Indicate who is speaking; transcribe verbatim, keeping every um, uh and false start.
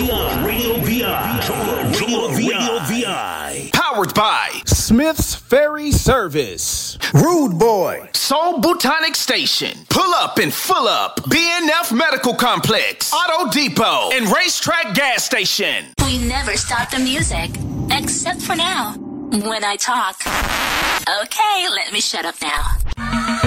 Speaker 1: I. Radio V I. Joel Radio V I.
Speaker 2: Powered by
Speaker 3: Smith's Ferry Service,
Speaker 4: Rude Boy,
Speaker 2: Soul Botanic Station, Pull Up and Full Up, B N F Medical Complex, Auto Depot, and Racetrack Gas Station.
Speaker 5: We never stop the music, except for now, when I talk. Okay, let me shut up now.